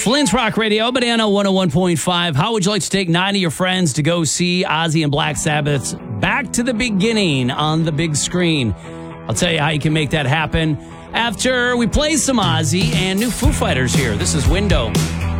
Flint's Rock Radio, Banana 101.5. How would you like to take 9 of your friends to go see Ozzy and Black Sabbath's Back to the Beginning on the big screen? I'll tell you how you can make that happen after we play some Ozzy and new Foo Fighters here. This is Window.